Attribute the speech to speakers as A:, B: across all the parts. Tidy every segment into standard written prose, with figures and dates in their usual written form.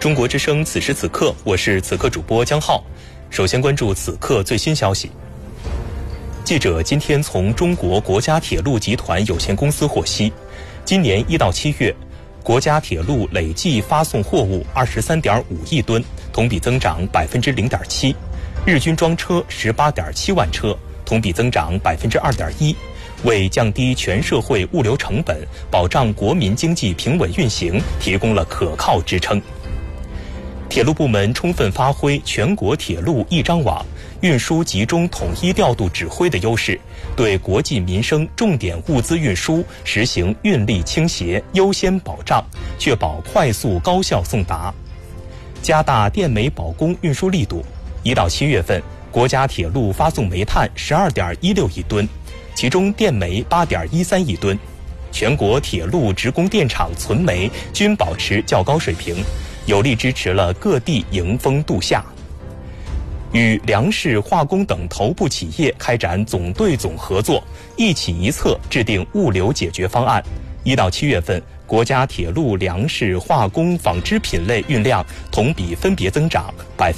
A: 中国之声此时此刻，我是此刻主播江浩。首先关注此刻最新消息。记者今天从中国国家铁路集团有限公司获悉，今年1到7月，国家铁路累计发送货物23.5亿吨，同比增长0.7%，日均装车18.7万车，同比增长2.1%，为降低全社会物流成本、保障国民经济平稳运行提供了可靠支撑。铁路部门充分发挥全国铁路一张网、运输集中统一调度指挥的优势，对国计民生重点物资运输实行运力倾斜优先保障，确保快速高效送达。加大电煤保供运输力度，1到7月份，国家铁路发送煤炭12.16亿吨，其中电煤8.13亿吨，全国铁路职工电厂存煤均保持较高水平，有力支持了各地迎峰度夏。与粮食、化工等头部企业开展总对总合作，一起一策制定物流解决方案。1到7月份，国家铁路粮食、化工、纺织品类运量同比分别增长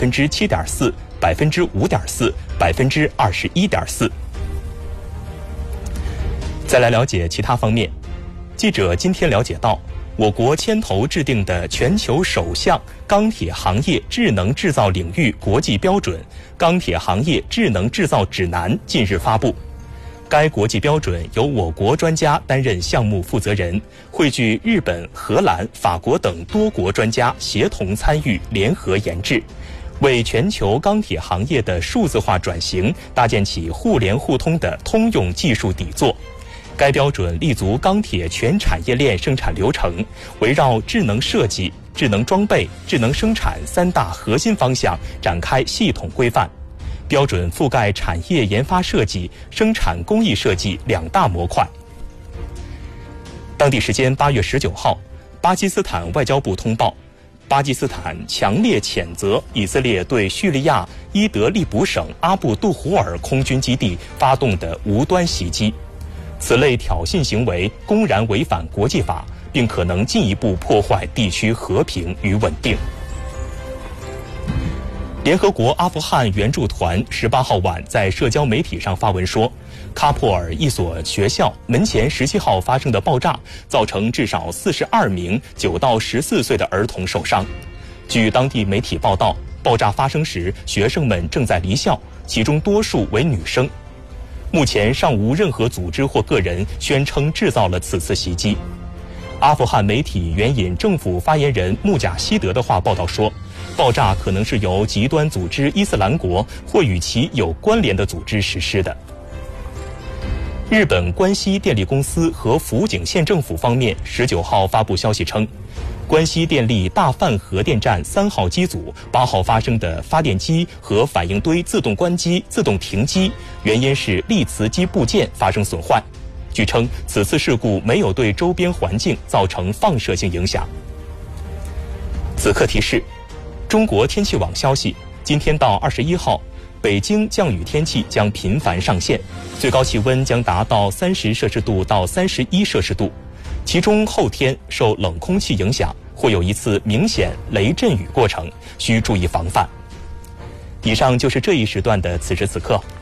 A: 7.4%、5.4%、21.4%。再来了解其他方面。记者今天了解到，我国牵头制定的全球首项钢铁行业智能制造领域国际标准《钢铁行业智能制造指南》近日发布。该国际标准由我国专家担任项目负责人，汇聚日本、荷兰、法国等多国专家协同参与，联合研制，为全球钢铁行业的数字化转型搭建起互联互通的通用技术底座。该标准立足钢铁全产业链生产流程，围绕智能设计、智能装备、智能生产3大核心方向展开系统规范。标准覆盖产业研发设计、生产工艺设计2大模块。当地时间8月19号，巴基斯坦外交部通报，巴基斯坦强烈谴责以色列对叙利亚伊德利卜省阿布杜胡尔空军基地发动的无端袭击。此类挑衅行为公然违反国际法，并可能进一步破坏地区和平与稳定。联合国阿富汗援助团18号晚在社交媒体上发文说，喀布尔一所学校门前17号发生的爆炸，造成至少42名9到14岁的儿童受伤。据当地媒体报道，爆炸发生时，学生们正在离校，其中多数为女生。目前尚无任何组织或个人宣称制造了此次袭击。阿富汗媒体援引政府发言人穆贾希德的话报道说，爆炸可能是由极端组织伊斯兰国或与其有关联的组织实施的。日本关西电力公司和福井县政府方面19号发布消息称，关西电力大范核电站3号机组8号发生的发电机和反应堆自动关机、自动停机，原因是力磁机部件发生损坏。据称，此次事故没有对周边环境造成放射性影响。此刻提示：中国天气网消息，今天到21号，北京降雨天气将频繁上现，最高气温将达到30摄氏度到31摄氏度。其中后天受冷空气影响，会有一次明显雷阵雨过程，需注意防范。以上就是这一时段的此时此刻。